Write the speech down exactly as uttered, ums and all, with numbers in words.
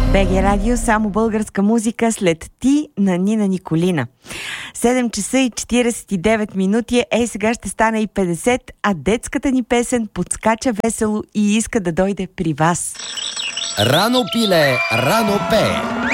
БГ Радио, само българска музика след Ти на Нина Николина. седем часа и четиридесет и девет минути. Ей, сега ще стане и петдесет, а детската ни песен подскача весело и иска да дойде при вас. Рано пиле, рано пее.